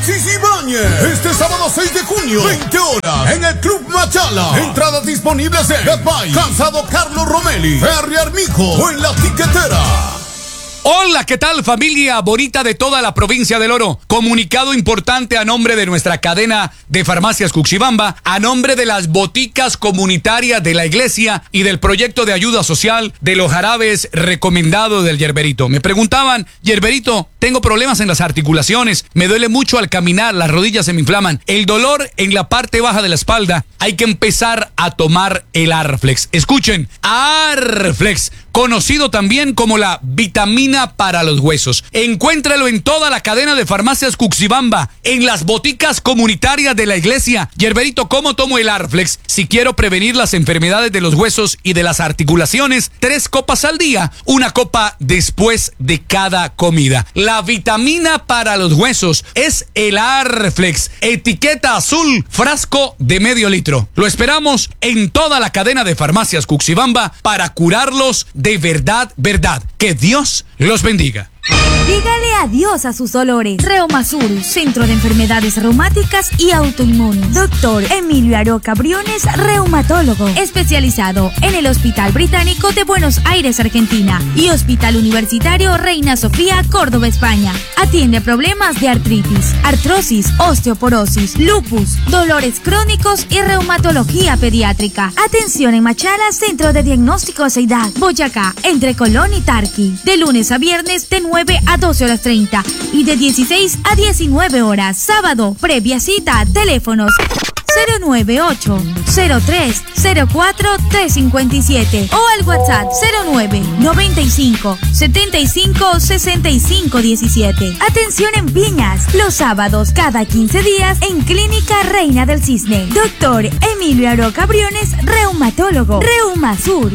Sisi Báñez, este sábado 6 de junio, 20 horas, en el Club Machala. Entradas disponibles en Getbay, Calzado Carlos Romelli, Ferry Armijo o en La Tiquetera. Hola, ¿qué tal, familia bonita de toda la provincia del Oro? Comunicado importante a nombre de nuestra cadena de farmacias Cuxibamba, a nombre de las boticas comunitarias de la iglesia y del proyecto de ayuda social de los jarabes recomendados del Yerberito. Me preguntaban, Yerberito, tengo problemas en las articulaciones, me duele mucho al caminar, las rodillas se me inflaman, el dolor en la parte baja de la espalda, hay que empezar a tomar el Arflex. Escuchen, Arflex, conocido también como la vitamina para los huesos. Encuéntralo en toda la cadena de farmacias Cuxibamba, en las boticas comunitarias de la iglesia. Yerberito, ¿cómo tomo el Arflex? Si quiero prevenir las enfermedades de los huesos y de las articulaciones, 3 copas al día, 1 copa después de cada comida. La vitamina para los huesos es el Arflex, etiqueta azul, frasco de medio litro. Lo esperamos en toda la cadena de farmacias Cuxibamba para curarlos de verdad, verdad. Que Dios los bendiga. Dígale adiós a sus dolores. Reumasur, Centro de Enfermedades Reumáticas y Autoinmunes. Doctor Emilio Aroca Briones, reumatólogo, especializado en el Hospital Británico de Buenos Aires, Argentina, y Hospital Universitario Reina Sofía, Córdoba, España. Atiende problemas de artritis, artrosis, osteoporosis, lupus, dolores crónicos y reumatología pediátrica. Atención en Machala, Centro de Diagnóstico Seidad, Boyacá, entre Colón y Tarqui. De lunes a viernes de 9 a 12 horas 30 y de 16 a 19 horas. Sábado, previa cita, teléfonos 098-03-04-357 o al WhatsApp 09-95-75-65-17. Atención en Piñas, los sábados cada 15 días en Clínica Reina del Cisne. Doctor Emilio Aroca Briones, reumatólogo. Reumasur.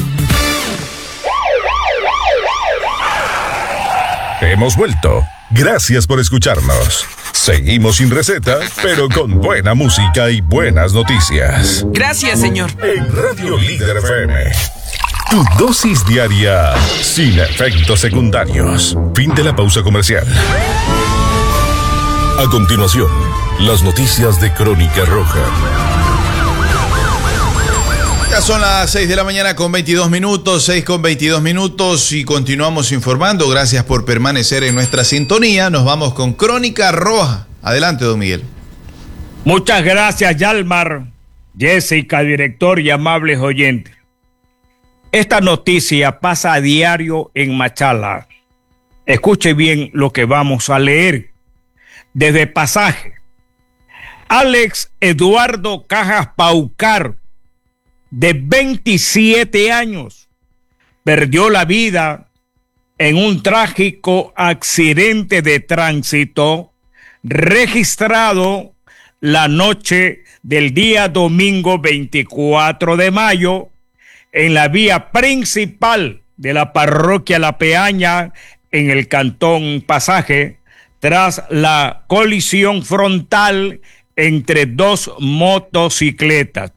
Hemos vuelto. Gracias por escucharnos. Seguimos sin receta, pero con buena música y buenas noticias. Gracias, señor. En Radio Líder FM. Tu dosis diaria sin efectos secundarios. Fin de la pausa comercial. A continuación, las noticias de Crónica Roja. Ya son las 6 de la mañana con 22 minutos, 6 con 22 minutos y continuamos informando. Gracias por permanecer en nuestra sintonía. Nos vamos con Crónica Roja. Adelante, don Miguel. Muchas gracias, Yalmar, Jessica, director y amables oyentes. Esta noticia pasa a diario en Machala. Escuche bien lo que vamos a leer. Desde Pasaje. Alex Eduardo Cajas Paucar, de 27 años, perdió la vida en un trágico accidente de tránsito registrado la noche del día domingo 24 de mayo en la vía principal de la parroquia La Peaña en el cantón Pasaje, tras la colisión frontal entre dos motocicletas.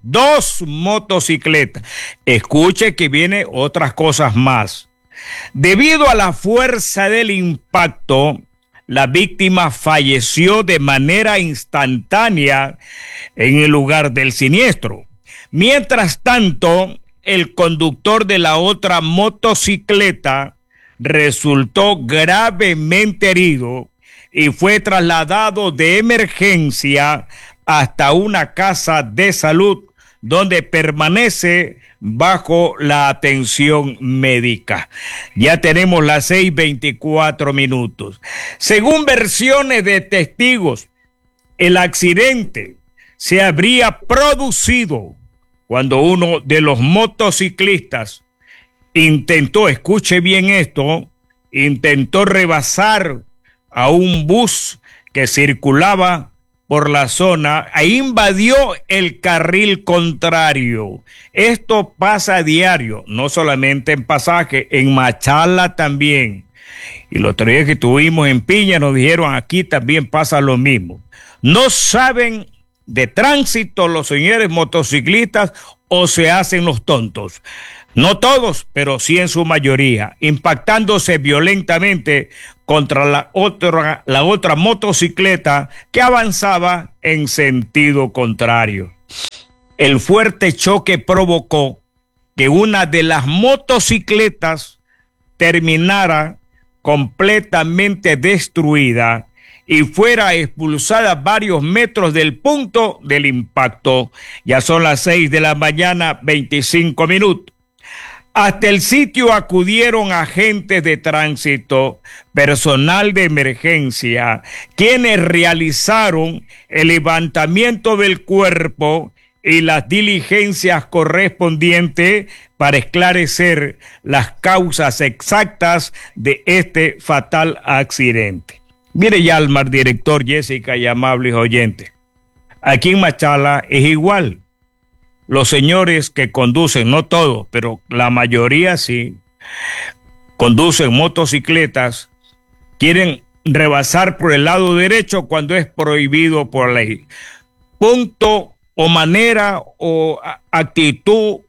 Escuche que viene otras cosas más. Debido a la fuerza del impacto, la víctima falleció de manera instantánea en el lugar del siniestro. Mientras tanto, el conductor de la otra motocicleta resultó gravemente herido y fue trasladado de emergencia hasta una casa de salud donde permanece bajo la atención médica. Ya tenemos las 6:24 minutos. Según versiones de testigos, el accidente se habría producido cuando uno de los motociclistas intentó, escuche bien esto, intentó rebasar a un bus que circulaba por la zona e invadió el carril contrario. Esto pasa a diario, no solamente en Pasaje, en Machala también. Y los 3 días que tuvimos en Piña nos dijeron aquí también pasa lo mismo. No saben de tránsito los señores motociclistas o se hacen los tontos. No todos, pero sí en su mayoría, impactándose violentamente contra la otra motocicleta que avanzaba en sentido contrario. El fuerte choque provocó que una de las motocicletas terminara completamente destruida y fuera expulsada varios metros del punto del impacto. Ya son las 6 de la mañana, 25 minutos. Hasta el sitio acudieron agentes de tránsito, personal de emergencia, quienes realizaron el levantamiento del cuerpo y las diligencias correspondientes para esclarecer las causas exactas de este fatal accidente. Mire, Yalmar, director, Jessica y amables oyentes, aquí en Machala es igual. Los señores que conducen, no todos, pero la mayoría sí, conducen motocicletas, quieren rebasar por el lado derecho cuando es prohibido por ley. Punto o manera o actitud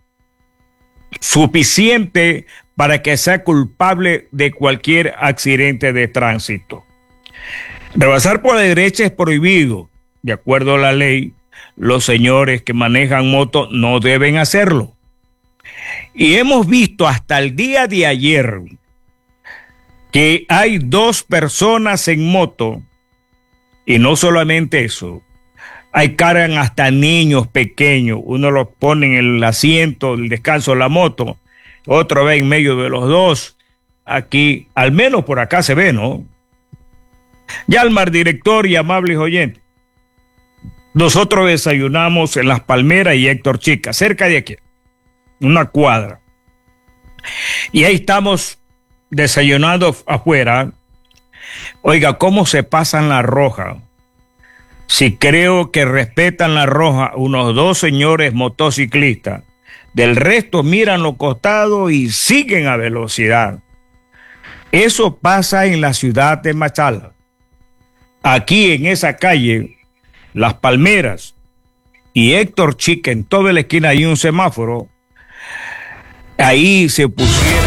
suficiente para que sea culpable de cualquier accidente de tránsito. Rebasar por la derecha es prohibido, de acuerdo a la ley. Los señores que manejan moto no deben hacerlo. Y hemos visto hasta el día de ayer que hay 2 personas en moto, y no solamente eso, hay cargan hasta niños pequeños, uno los pone en el asiento del descanso de la moto, otro va en medio de los dos. Aquí, al menos por acá se ve, ¿no? Yalmar, director y amables oyentes, nosotros desayunamos en Las Palmeras y Héctor Chica, cerca de aquí, una cuadra. Y ahí estamos desayunando afuera. Oiga, ¿cómo se pasan la roja? Si creo que respetan la roja unos 2 señores motociclistas, del resto miran los costados y siguen a velocidad. Eso pasa en la ciudad de Machala. Aquí en esa calle, Las Palmeras y Héctor Chica, en toda la esquina hay un semáforo. Ahí se pusieron.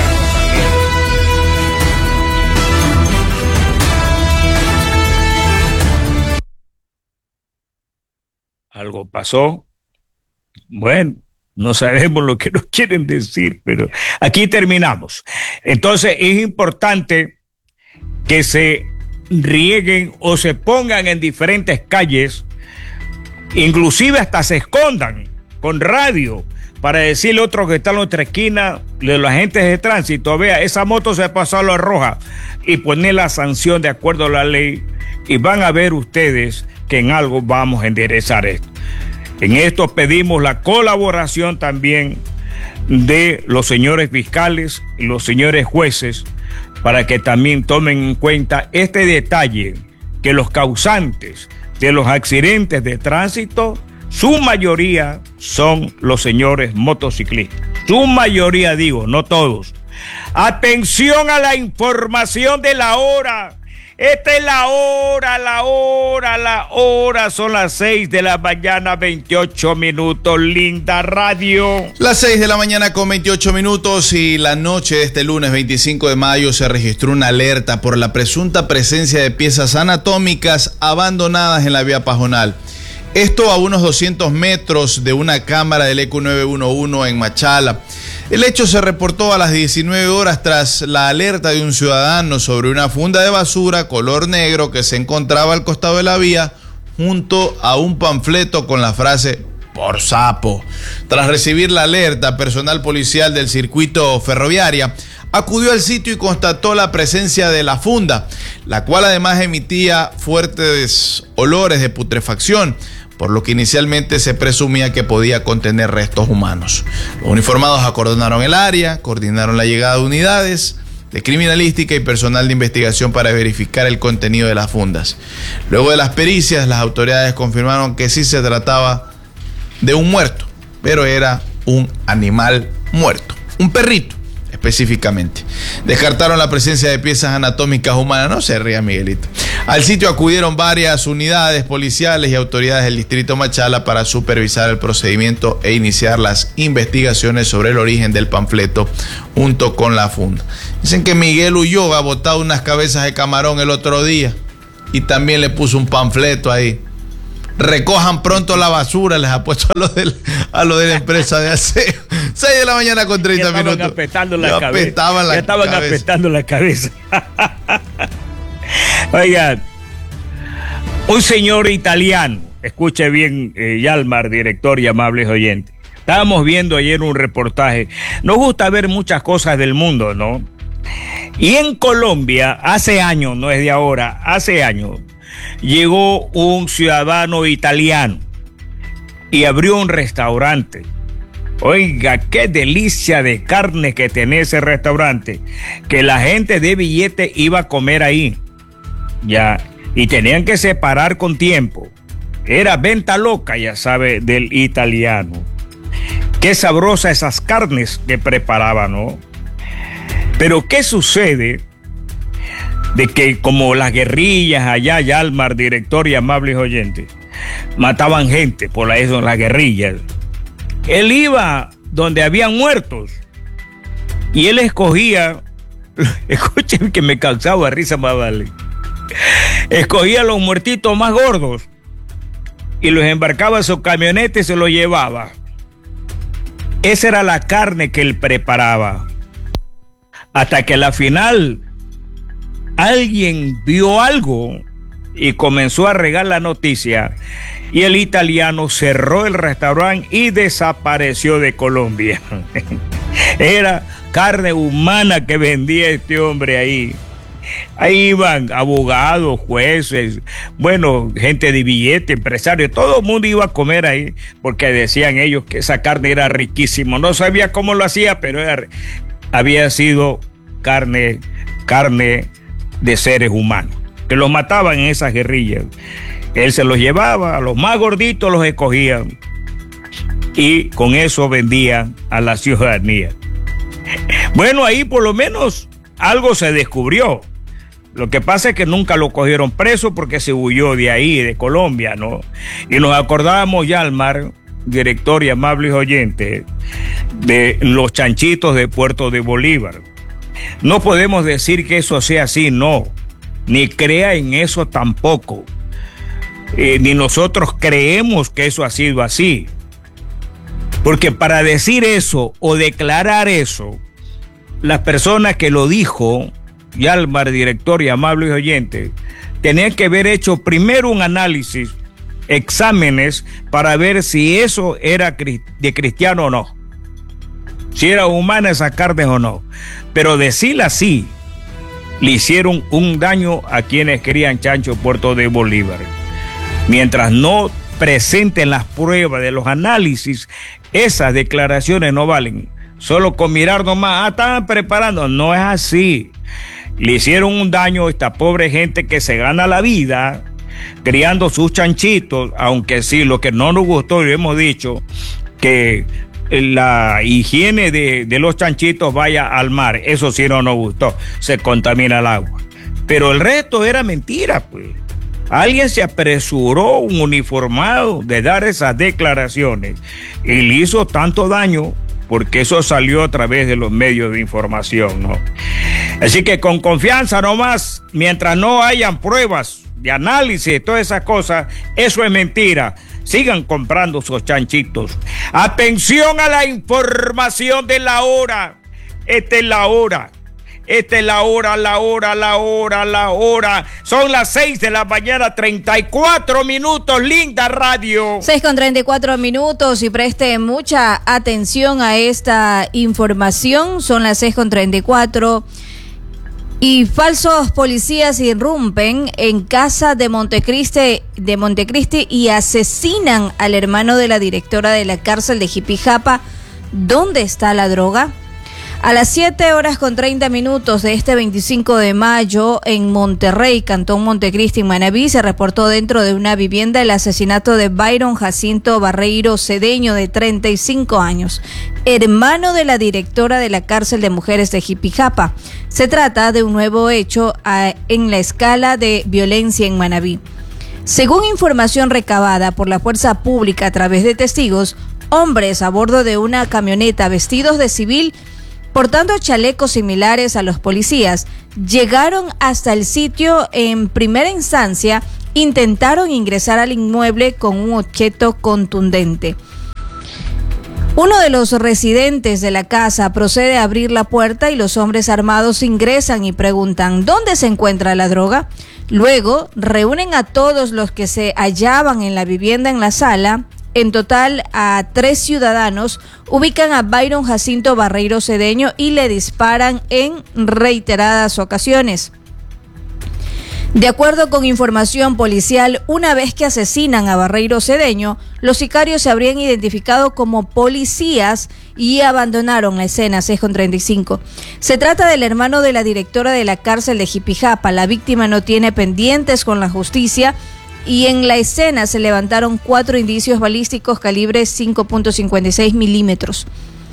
Algo pasó. Bueno, no sabemos lo que nos quieren decir, pero aquí terminamos. Entonces es importante que se rieguen o se pongan en diferentes calles, inclusive hasta se escondan con radio para decirle a otro que está en la otra esquina de los agentes de tránsito: vea, esa moto se pasó a la roja, y poner la sanción de acuerdo a la ley, y van a ver ustedes que en algo vamos a enderezar esto. En esto pedimos la colaboración también de los señores fiscales y los señores jueces para que también tomen en cuenta este detalle, que los causantes de los accidentes de tránsito, su mayoría son los señores motociclistas. Su mayoría, digo, no todos. Atención a la información de la hora. Esta es la hora, son las 6 de la mañana, 28 minutos, linda radio. Las 6 de la mañana con 28 minutos y la noche de este lunes 25 de mayo se registró una alerta por la presunta presencia de piezas anatómicas abandonadas en la vía Pajonal. Esto a unos 200 metros de una cámara del ECU 911 en Machala. El hecho se reportó a las 19 horas tras la alerta de un ciudadano sobre una funda de basura color negro que se encontraba al costado de la vía junto a un panfleto con la frase "por sapo". Tras recibir la alerta, personal policial del circuito ferroviaria acudió al sitio y constató la presencia de la funda, la cual además emitía fuertes olores de putrefacción, por lo que inicialmente se presumía que podía contener restos humanos. Los uniformados acordonaron el área, coordinaron la llegada de unidades de criminalística y personal de investigación para verificar el contenido de las fundas. Luego de las pericias, las autoridades confirmaron que sí se trataba de un muerto, pero era un animal muerto, un perrito, específicamente. Descartaron la presencia de piezas anatómicas humanas. No se ría, Miguelito. Al sitio acudieron varias unidades policiales y autoridades del distrito Machala para supervisar el procedimiento e iniciar las investigaciones sobre el origen del panfleto junto con la funda. Dicen que Miguel Ulloa ha botado unas cabezas de camarón el otro día y también le puso un panfleto ahí. Recojan pronto la basura, les ha puesto a lo de la empresa de aseo. 6 de la mañana con 30 minutos. Ya estaban apestando la cabeza. Oigan, un señor italiano, escuche bien, Yalmar, director y amables oyentes. Estábamos viendo ayer un reportaje. Nos gusta ver muchas cosas del mundo, ¿no? Y en Colombia, hace años, no es de ahora, hace años, llegó un ciudadano italiano y abrió un restaurante. Oiga, qué delicia de carne que tenía ese restaurante, que la gente de billete iba a comer ahí, ya, y tenían que separar con tiempo. Era venta loca, ya sabe, del italiano. Qué sabrosa esas carnes que preparaba, ¿no? Pero ¿qué sucede? De que como las guerrillas allá, Yalmar, director y amables oyentes, mataban gente por eso, las guerrillas. Él iba donde habían muertos y él escogía, escuchen que me causaba risa más vale, escogía los muertitos más gordos y los embarcaba en su camioneta y se los llevaba. Esa era la carne que él preparaba. Hasta que a la final alguien vio algo y comenzó a regar la noticia y el italiano cerró el restaurante y desapareció de Colombia. Era carne humana que vendía este hombre ahí. Ahí iban abogados, jueces, bueno, gente de billete, empresarios, todo el mundo iba a comer ahí porque decían ellos que esa carne era riquísima. No sabía cómo lo hacía, pero había sido carne de seres humanos, que los mataban en esas guerrillas. Él se los llevaba, a los más gorditos los escogían y con eso vendía a la ciudadanía. Bueno, ahí por lo menos algo se descubrió. Lo que pasa es que nunca lo cogieron preso porque se huyó de ahí, de Colombia, ¿no? Y nos acordábamos, Yalmar, director y amables oyentes, de los chanchitos de Puerto de Bolívar. No podemos decir que eso sea así, no. Ni crea en eso tampoco. Ni nosotros creemos que eso ha sido así. Porque para decir eso o declarar eso, las personas que lo dijo, Yalmar, director y amables oyentes, tenían que haber hecho primero un análisis, exámenes, para ver si eso era de cristiano o no. Si era humana esa carne o no. Pero decirla así, le hicieron un daño a quienes querían chancho Puerto de Bolívar. Mientras no presenten las pruebas de los análisis, esas declaraciones no valen. Solo con mirar nomás, estaban preparando. No es así. Le hicieron un daño a esta pobre gente que se gana la vida criando sus chanchitos, aunque sí, lo que no nos gustó, y lo hemos dicho, que la higiene de los chanchitos vaya al mar. Eso sí no nos gustó, se contamina el agua. Pero el resto era mentira, pues. Alguien se apresuró, un uniformado, de dar esas declaraciones y le hizo tanto daño porque eso salió a través de los medios de información, ¿no? Así que con confianza nomás, mientras no hayan pruebas de análisis, todas esas cosas, eso es mentira. Sigan comprando sus chanchitos. Atención a la información de la hora. Esta es la hora. Esta es la hora. Son las 6 de la mañana, 34 minutos, linda radio. 6:34 y preste mucha atención a esta información. Son las 6:34 y falsos policías irrumpen en casa de Montecristi y asesinan al hermano de la directora de la cárcel de Jipijapa. ¿Dónde está la droga? A las 7:30 de este 25 de mayo, en Monterrey, Cantón Montecristi, en Manabí, se reportó dentro de una vivienda el asesinato de Byron Jacinto Barreiro Cedeño, de 35 años, hermano de la directora de la cárcel de mujeres de Jipijapa. Se trata de un nuevo hecho en la escala de violencia en Manabí. Según información recabada por la fuerza pública a través de testigos, hombres a bordo de una camioneta vestidos de civil, portando chalecos similares a los policías, llegaron hasta el sitio. En primera instancia, intentaron ingresar al inmueble con un objeto contundente. Uno de los residentes de la casa procede a abrir la puerta y los hombres armados ingresan y preguntan ¿dónde se encuentra la droga? Luego reúnen a todos los que se hallaban en la vivienda en la sala. En total, a 3 ciudadanos ubican a Byron Jacinto Barreiro Cedeño y le disparan en reiteradas ocasiones. De acuerdo con información policial, una vez que asesinan a Barreiro Cedeño, los sicarios se habrían identificado como policías y abandonaron la escena. 6:35. Se trata del hermano de la directora de la cárcel de Jipijapa. La víctima no tiene pendientes con la justicia y en la escena se levantaron 4 indicios balísticos calibre 5.56 milímetros.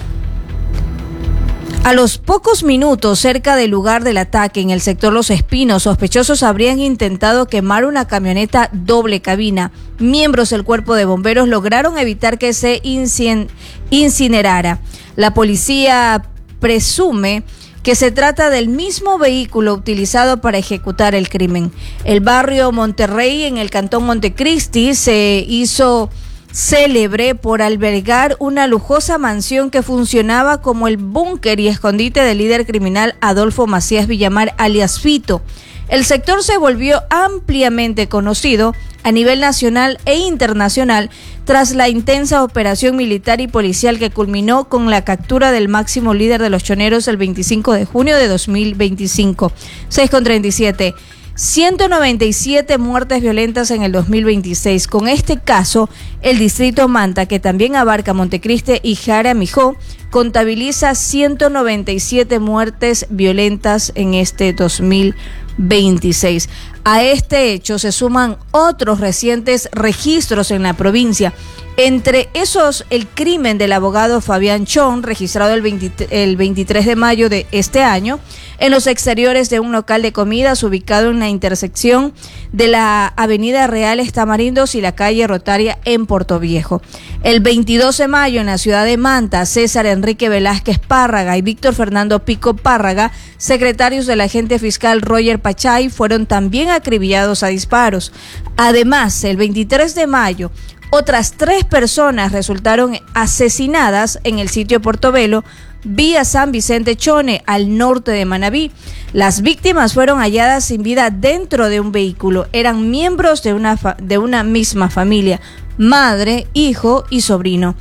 A los pocos minutos, cerca del lugar del ataque en el sector Los Espinos, sospechosos habrían intentado quemar una camioneta doble cabina. Miembros del cuerpo de bomberos lograron evitar que se incinerara. La policía presume que se trata del mismo vehículo utilizado para ejecutar el crimen. El barrio Monterrey, en el Cantón Montecristi, se hizo célebre por albergar una lujosa mansión que funcionaba como el búnker y escondite del líder criminal Adolfo Macías Villamar, alias Fito. El sector se volvió ampliamente conocido a nivel nacional e internacional tras la intensa operación militar y policial que culminó con la captura del máximo líder de los choneros el 25 de junio de 2025. 6:37. 197 muertes violentas en el 2026. Con este caso, el distrito Manta, que también abarca Montecristi y Jaramillo, contabiliza 197 muertes violentas en este 2026. A este hecho se suman otros recientes registros en la provincia. Entre esos, el crimen del abogado Fabián Chon, registrado el 23 de mayo de este año, en los exteriores de un local de comidas ubicado en la intersección de la Avenida Reales Tamarindos y la calle Rotaria en Portoviejo. El 22 de mayo, en la ciudad de Manta, César Enrique Velázquez Párraga y Víctor Fernando Pico Párraga, secretarios del agente fiscal Roger Pachay, fueron también acribillados a disparos. Además, el 23 de mayo, otras 3 personas resultaron asesinadas en el sitio Portobelo, vía San Vicente Chone, al norte de Manabí. Las víctimas fueron halladas sin vida dentro de un vehículo. Eran miembros de una misma familia, madre, hijo y sobrino.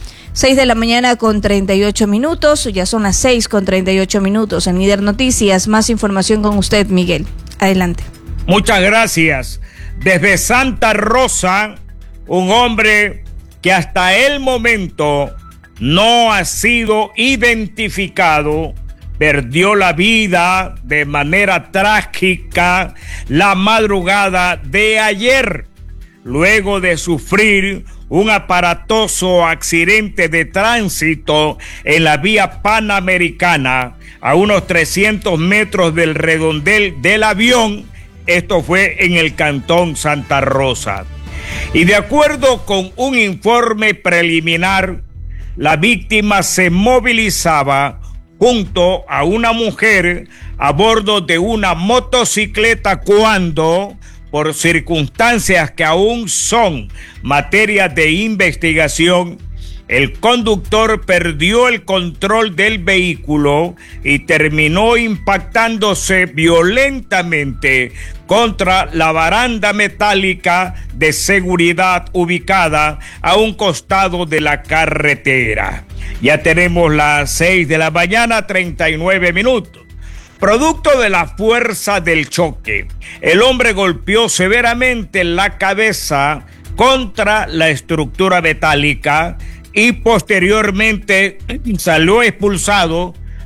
6:38 a.m, ya son las 6:38 en Líder Noticias. Más información con usted, Miguel. Adelante. Muchas gracias. Desde Santa Rosa, un hombre que hasta el momento no ha sido identificado, perdió la vida de manera trágica la madrugada de ayer, luego de sufrir un aparatoso accidente de tránsito en la vía Panamericana, a unos 300 metros del redondel del avión. Esto fue en el Cantón Santa Rosa. Y de acuerdo con un informe preliminar, la víctima se movilizaba junto a una mujer a bordo de una motocicleta cuando, por circunstancias que aún son materia de investigación, el conductor perdió el control del vehículo y terminó impactándose violentamente contra la baranda metálica de seguridad ubicada a un costado de la carretera. Ya tenemos las 6:39 a.m. Producto de la fuerza del choque, el hombre golpeó severamente la cabeza contra la estructura metálica y posteriormente salió expulsado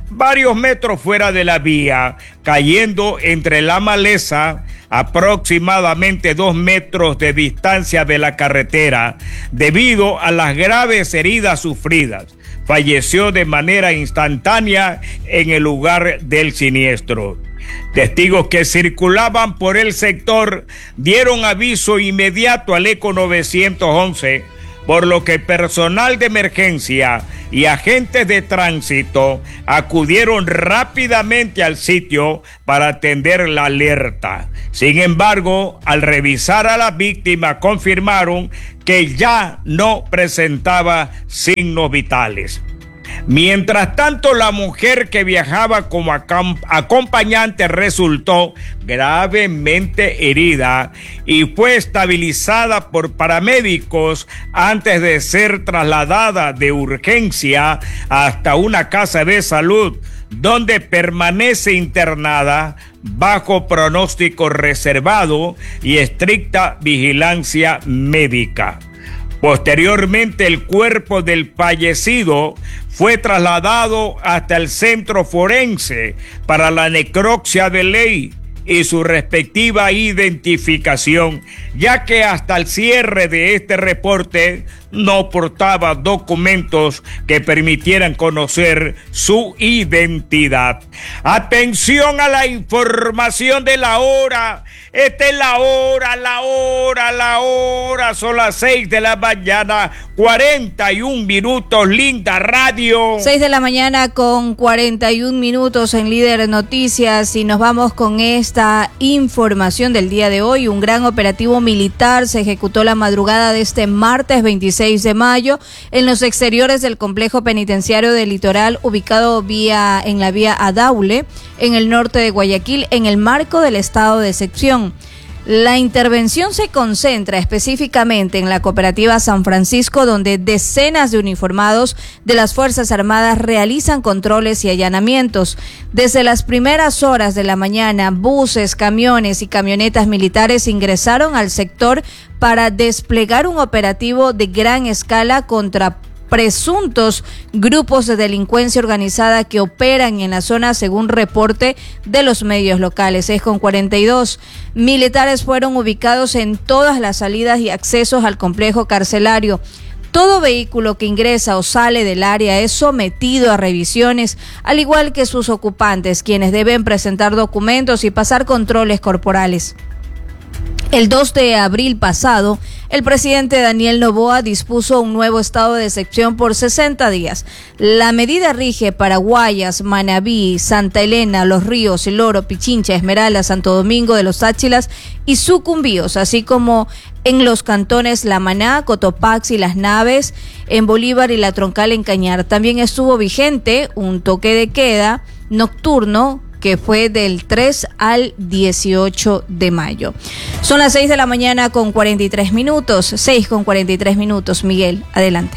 varios metros fuera de la vía, cayendo entre la maleza, aproximadamente 2 metros de distancia de la carretera, debido a las graves heridas sufridas. Falleció de manera instantánea en el lugar del siniestro. Testigos que circulaban por el sector dieron aviso inmediato al ECO 911, por lo que personal de emergencia y agentes de tránsito acudieron rápidamente al sitio para atender la alerta. Sin embargo, al revisar a la víctima, confirmaron que ya no presentaba signos vitales. Mientras tanto, la mujer que viajaba como acompañante resultó gravemente herida y fue estabilizada por paramédicos antes de ser trasladada de urgencia hasta una casa de salud, donde permanece internada bajo pronóstico reservado y estricta vigilancia médica. Posteriormente, el cuerpo del fallecido fue trasladado hasta el centro forense para la necropsia de ley y su respectiva identificación, ya que hasta el cierre de este reporte no portaba documentos que permitieran conocer su identidad. Atención a la información de la hora. Esta es la hora. Son las 6 de la mañana, 41 minutos, linda radio. 6 de la mañana con 41 minutos en Líder Noticias, y nos vamos con esta información del día de hoy. Un gran operativo militar se ejecutó la madrugada de este martes 26 de mayo en los exteriores del complejo penitenciario del Litoral, ubicado en la vía Adaule, en el norte de Guayaquil, en el marco del estado de excepción. La intervención se concentra específicamente en la cooperativa San Francisco, donde decenas de uniformados de las Fuerzas Armadas realizan controles y allanamientos. Desde las primeras horas de la mañana, buses, camiones y camionetas militares ingresaron al sector para desplegar un operativo de gran escala contra presuntos grupos de delincuencia organizada que operan en la zona, según reporte de los medios locales. 6:42. Militares fueron ubicados en todas las salidas y accesos al complejo carcelario. Todo vehículo que ingresa o sale del área es sometido a revisiones, al igual que sus ocupantes, quienes deben presentar documentos y pasar controles corporales. El 2 de abril pasado, el presidente Daniel Noboa dispuso un nuevo estado de excepción por 60 días. La medida rige para Guayas, Manabí, Santa Elena, Los Ríos, El Oro, Pichincha, Esmeralda, Santo Domingo de los Táchilas y Sucumbíos, así como en los cantones La Maná, Cotopaxi, Las Naves, en Bolívar y La Troncal en Cañar. También estuvo vigente un toque de queda nocturno que fue del 3 al 18 de mayo. Son las 6 de la mañana con 43 minutos, 6:43 minutos. Miguel, adelante.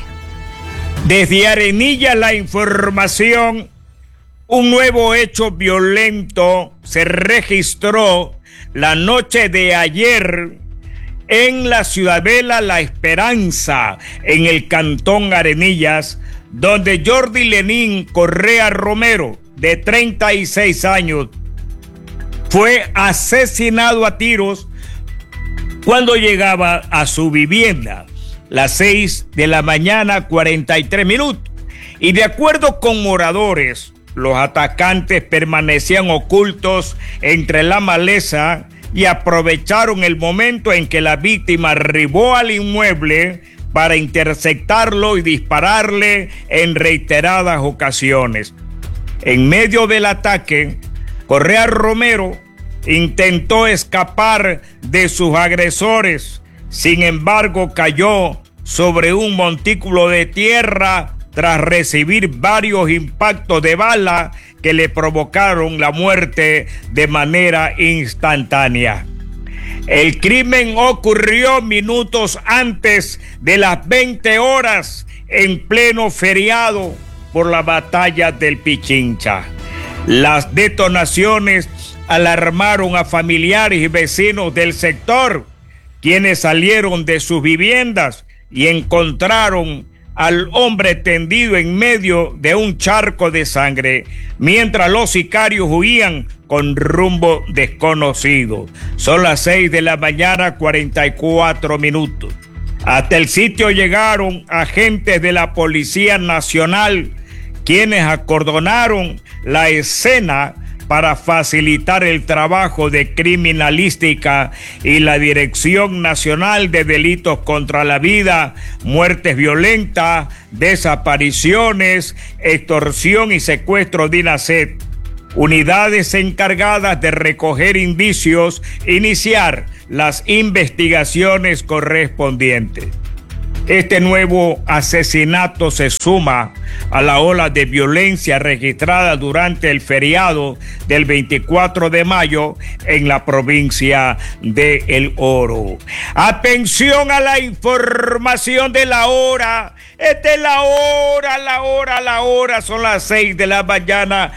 Desde Arenilla la información. Un nuevo hecho violento se registró la noche de ayer en la ciudadela La Esperanza, en el cantón Arenillas, donde Jordi Lenín Correa Romero, de 36 años, fue asesinado a tiros cuando llegaba a su vivienda. Las 6 de la mañana, 43 minutos. Y de acuerdo con moradores, los atacantes permanecían ocultos entre la maleza y aprovecharon el momento en que la víctima arribó al inmueble para interceptarlo y dispararle en reiteradas ocasiones. En medio del ataque, Correa Romero intentó escapar de sus agresores. Sin embargo, cayó sobre un montículo de tierra tras recibir varios impactos de bala que le provocaron la muerte de manera instantánea. El crimen ocurrió minutos antes de las 20 horas en pleno feriado por la batalla del Pichincha. Las detonaciones alarmaron a familiares y vecinos del sector, quienes salieron de sus viviendas y encontraron al hombre tendido en medio de un charco de sangre, mientras los sicarios huían con rumbo desconocido. Son las 6 de la mañana, 44 minutos. Hasta el sitio llegaron agentes de la Policía Nacional, quienes acordonaron la escena para facilitar el trabajo de criminalística y la Dirección Nacional de Delitos contra la Vida, muertes violentas, desapariciones, extorsión y secuestro de INASET. Unidades encargadas de recoger indicios, iniciar las investigaciones correspondientes. Este nuevo asesinato se suma a la ola de violencia registrada durante el feriado del 24 de mayo en la provincia de El Oro. Atención a la información de la hora. Esta es la hora. Son las 6 de la mañana,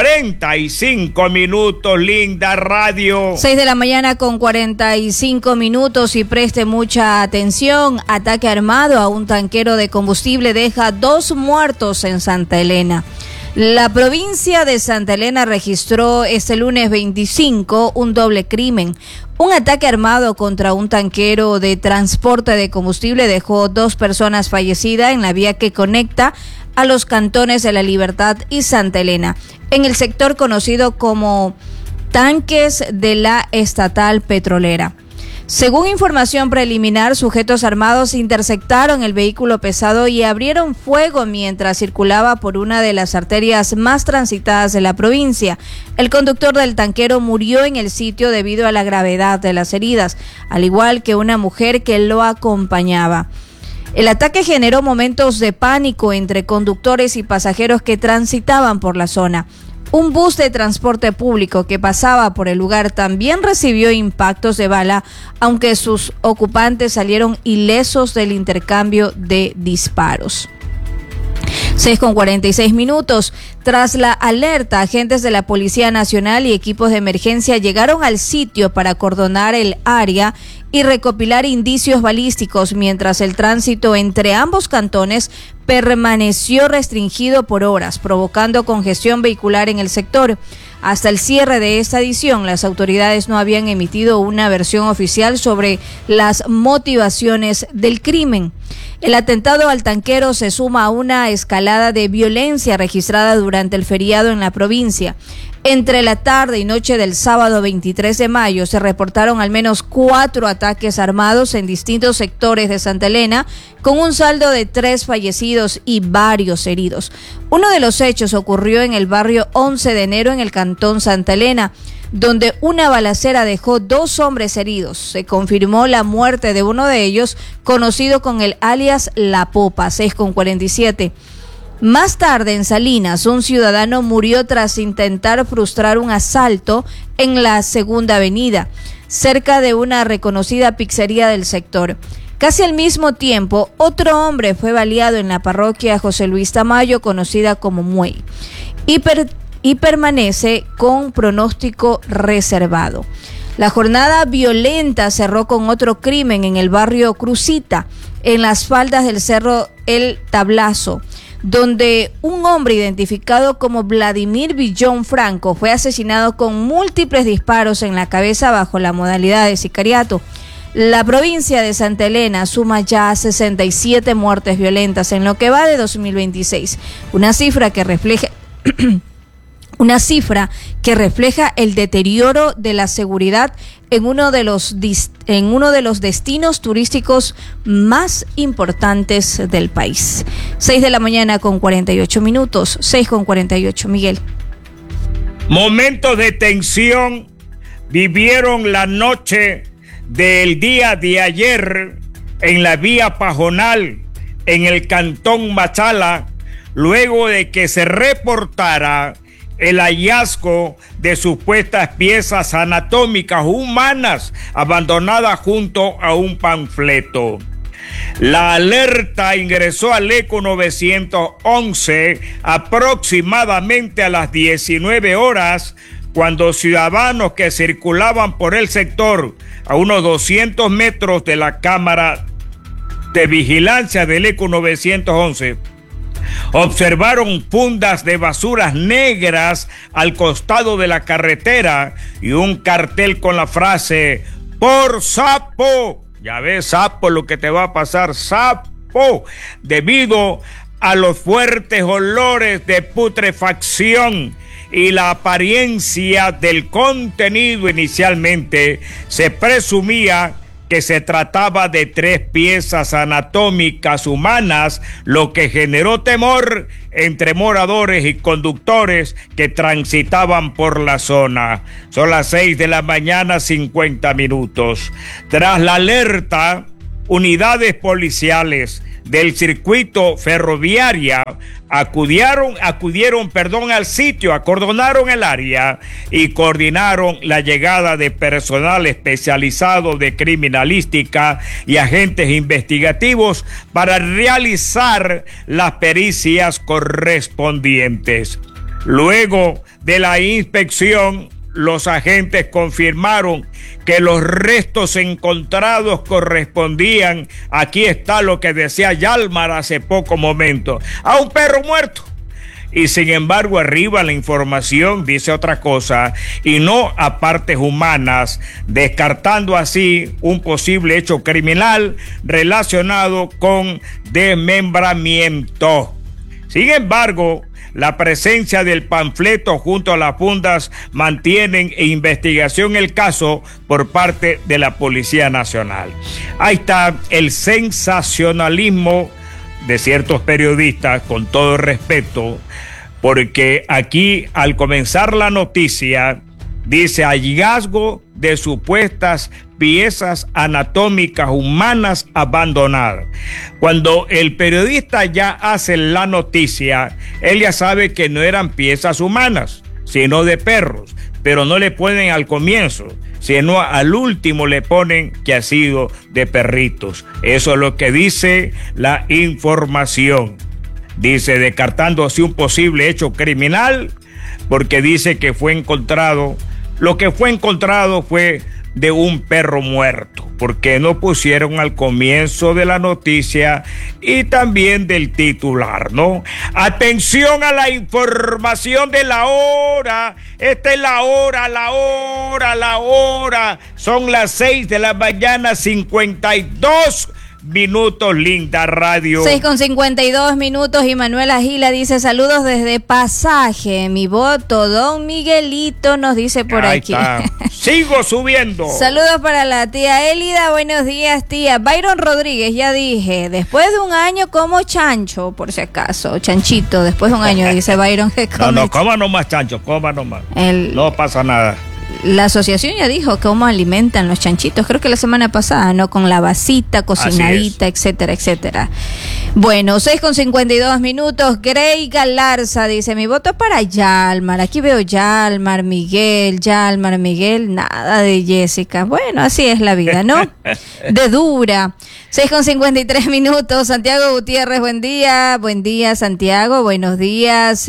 45 minutos, linda radio. 6 de la mañana con 45 minutos y preste mucha atención. Ataque armado a un tanquero de combustible deja 2 muertos en Santa Elena. La provincia de Santa Elena registró este lunes 25 un doble crimen. Un ataque armado contra un tanquero de transporte de combustible dejó 2 personas fallecidas en la vía que conecta a los cantones de La Libertad y Santa Elena, en el sector conocido como Tanques de la Estatal Petrolera. Según información preliminar, sujetos armados interceptaron el vehículo pesado y abrieron fuego mientras circulaba por una de las arterias más transitadas de la provincia. El conductor del tanquero murió en el sitio debido a la gravedad de las heridas, al igual que una mujer que lo acompañaba. El ataque generó momentos de pánico entre conductores y pasajeros que transitaban por la zona. Un bus de transporte público que pasaba por el lugar también recibió impactos de bala, aunque sus ocupantes salieron ilesos del intercambio de disparos. 6:46 minutos. Tras la alerta, agentes de la Policía Nacional y equipos de emergencia llegaron al sitio para acordonar el área y recopilar indicios balísticos, mientras el tránsito entre ambos cantones permaneció restringido por horas, provocando congestión vehicular en el sector. Hasta el cierre de esta edición, las autoridades no habían emitido una versión oficial sobre las motivaciones del crimen. El atentado al tanquero se suma a una escalada de violencia registrada durante el feriado en la provincia. Entre la tarde y noche del sábado 23 de mayo se reportaron al menos 4 ataques armados en distintos sectores de Santa Elena, con un saldo de 3 fallecidos y varios heridos. Uno de los hechos ocurrió en el barrio 11 de enero en el cantón Santa Elena, donde una balacera dejó 2 hombres heridos. Se confirmó la muerte de uno de ellos, conocido con el alias La Popa. 6:47. Más tarde, en Salinas, un ciudadano murió tras intentar frustrar un asalto en la Segunda Avenida, cerca de una reconocida pizzería del sector. Casi al mismo tiempo, otro hombre fue baleado en la parroquia José Luis Tamayo, conocida como Muey, y permanece con pronóstico reservado. La jornada violenta cerró con otro crimen en el barrio Crucita, en las faldas del cerro El Tablazo, donde un hombre identificado como Vladimir Villón Franco fue asesinado con múltiples disparos en la cabeza bajo la modalidad de sicariato. La provincia de Santa Elena suma ya 67 muertes violentas en lo que va de 2026, una cifra que refleja el deterioro de la seguridad en uno de los destinos turísticos más importantes del país. 6 de la mañana con 48 minutos, 6:48, Miguel. Momentos de tensión vivieron la noche del día de ayer en la vía Pajonal, en el cantón Machala, luego de que se reportara el hallazgo de supuestas piezas anatómicas humanas abandonadas junto a un panfleto. La alerta ingresó al ECO 911 aproximadamente a las 19 horas, cuando ciudadanos que circulaban por el sector a unos 200 metros de la cámara de vigilancia del ECU 911 observaron fundas de basuras negras al costado de la carretera y un cartel con la frase "por sapo". Ya ves, sapo, lo que te va a pasar, sapo, debido a los fuertes olores de putrefacción y la apariencia del contenido. Inicialmente se presumía que se trataba de 3 piezas anatómicas humanas, lo que generó temor entre moradores y conductores que transitaban por la zona. Son las 6 de la mañana, 50 minutos. Tras la alerta, unidades policiales del circuito ferroviaria acudieron al sitio, acordonaron el área y coordinaron la llegada de personal especializado de criminalística y agentes investigativos para realizar las pericias correspondientes. Luego de la inspección, los agentes confirmaron que los restos encontrados correspondían, aquí está lo que decía Yalmar hace poco momento, a un perro muerto. Y sin embargo, arriba la información dice otra cosa, y no a partes humanas, descartando así un posible hecho criminal relacionado con desmembramiento. Sin embargo, la presencia del panfleto junto a las fundas mantienen en investigación el caso por parte de la Policía Nacional. Ahí está el sensacionalismo de ciertos periodistas, con todo respeto, porque aquí al comenzar la noticia dice hallazgo de supuestas piezas anatómicas humanas abandonadas. Cuando el periodista ya hace la noticia, él ya sabe que no eran piezas humanas, sino de perros, pero no le ponen al comienzo, sino al último le ponen que ha sido de perritos. Eso es lo que dice la información. Dice, descartando así un posible hecho criminal, porque dice que fue encontrado, lo que fue encontrado fue de un perro muerto, porque no pusieron al comienzo de la noticia y también del titular, ¿no? Atención a la información de la hora. Esta es la hora. Son las 6 de la mañana, 52 minutos, linda radio. 6:52 minutos. Y Manuela Gila dice: saludos desde Pasaje. Mi voto, don Miguelito, nos dice por Ahí aquí. está. Sigo subiendo. Saludos para la tía Élida. Buenos días, tía. Byron Rodríguez, ya dije, después de un año como chancho, por si acaso. Chanchito, después de un año, dice Byron que come. No, coma nomás, chancho, coma nomás. No pasa nada. La asociación ya dijo cómo alimentan los chanchitos, creo que la semana pasada, ¿no? Con la vasita, cocinadita, etcétera, etcétera. Bueno, 6:52 minutos. Grey Galarza dice: mi voto es para Yalmar. Aquí veo Yalmar, Miguel, nada de Jessica. Bueno, así es la vida, ¿no? De dura. 6:53 minutos. Santiago Gutiérrez, buen día. Buen día, Santiago. Buenos días.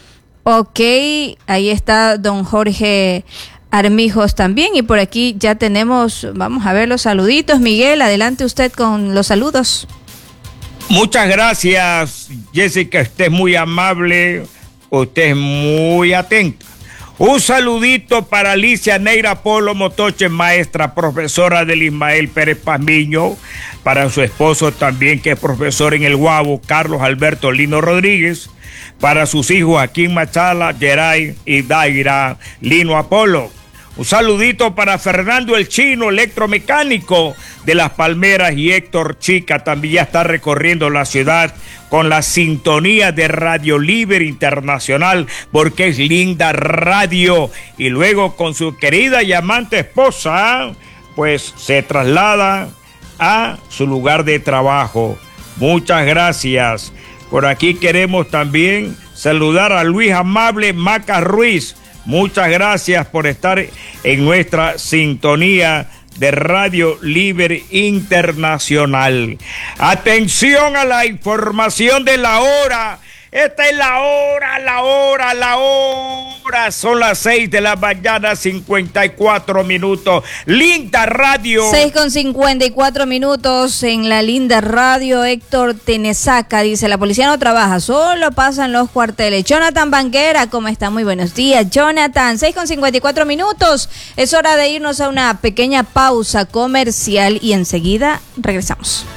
Ok, ahí está don Jorge Armijos también, y por aquí ya tenemos, vamos a ver los saluditos. Miguel, adelante usted con los saludos. Muchas gracias, Jessica, usted es muy amable, usted es muy atenta. Un saludito para Alicia Neira Polo Motoche, maestra, profesora del Ismael Pérez Pazmiño, para su esposo también, que es profesor en el Guabo, Carlos Alberto Lino Rodríguez, para sus hijos Joaquín Machala, Geray y Daira Lino Apolo. Un saludito para Fernando el Chino, electromecánico de Las Palmeras, y Héctor Chica también ya está recorriendo la ciudad con la sintonía de Radio Libre Internacional, porque es linda radio. Y luego con su querida y amante esposa, pues se traslada a su lugar de trabajo. Muchas gracias. Por aquí queremos también saludar a Luis Amable Maca Ruiz. Muchas gracias por estar en nuestra sintonía de Radio Libre Internacional. Atención a la información de la hora. Esta es la hora. Son las 6 de la mañana, 54 minutos. Linda Radio. 6:54 en la Linda Radio. Héctor Tenesaca dice, la policía no trabaja, solo pasan los cuarteles. Jonathan Banguera, ¿cómo está? Muy buenos días, Jonathan. 6:54. Es hora de irnos a una pequeña pausa comercial y enseguida regresamos.